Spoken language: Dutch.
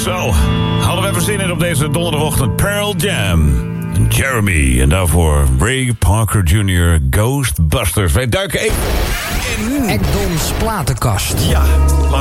Zo, hadden we even zin in op deze donderdagochtend. Pearl Jam, Jeremy en daarvoor Ray Parker Jr. Ghostbusters. Wij duiken even in Ekdons platenkast. Ja.